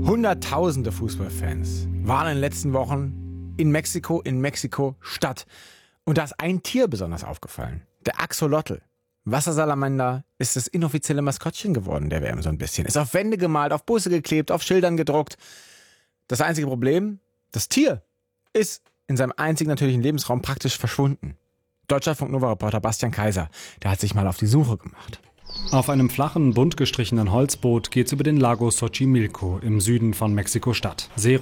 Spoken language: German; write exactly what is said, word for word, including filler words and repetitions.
Hunderttausende Fußballfans waren in den letzten Wochen in Mexiko, in Mexiko-Stadt. Und da ist ein Tier besonders aufgefallen. Der Axolotl. Wassersalamander ist das inoffizielle Maskottchen geworden der W M so ein bisschen. Ist auf Wände gemalt, auf Busse geklebt, auf Schildern gedruckt. Das einzige Problem, das Tier ist in seinem einzigen natürlichen Lebensraum praktisch verschwunden. Deutschlandfunk Nova-Reporter Bastian Kaiser, der hat sich mal auf die Suche gemacht. Auf einem flachen, bunt gestrichenen Holzboot geht's über den Lago Xochimilco im Süden von Mexiko-Stadt. Sehr